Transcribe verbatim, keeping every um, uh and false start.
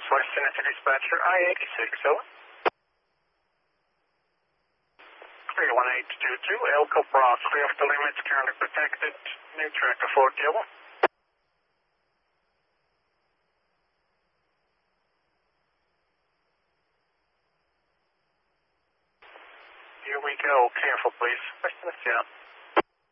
West Tennessee Dispatcher, I eighty-six, over. three one eight two two, Elko Bra, clear off the limits, currently protected, new track to Fort Gilbert. Here we go, careful please. West Tennessee out.